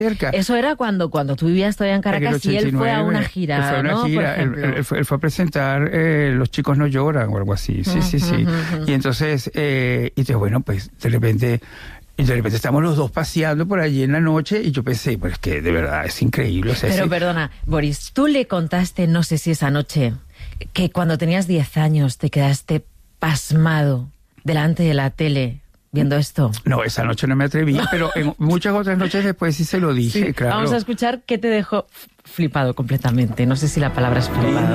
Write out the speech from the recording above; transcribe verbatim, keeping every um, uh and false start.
cerca. Eso era cuando, cuando tú vivías todavía en Caracas y él fue a una gira, él fue a una ¿no? gira, él, él, fue, él fue a presentar eh, Los chicos no lloran o algo así. Sí, uh-huh, sí, sí. Uh-huh. Y entonces, eh, y entonces, bueno, pues de repente... Y de repente estamos los dos paseando por allí en la noche y yo pensé, pues que de verdad es increíble. O sea, Pero sí. Perdona, Boris, tú le contaste, no sé si esa noche, que cuando tenías diez años te quedaste pasmado delante de la tele viendo esto. No, esa noche no me atreví, pero en muchas otras noches después sí se lo dije, Sí. claro. Vamos a escuchar qué te dejó flipado completamente. No sé si la palabra es flipado.